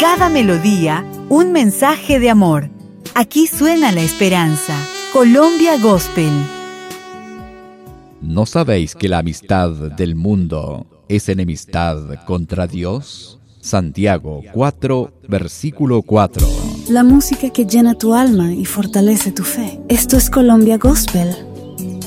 cada melodía, un mensaje de amor. Aquí suena la esperanza. Colombia Gospel. ¿No sabéis que la amistad del mundo es enemistad contra Dios? Santiago 4, versículo 4. La música que llena tu alma y fortalece tu fe. Esto es Colombia Gospel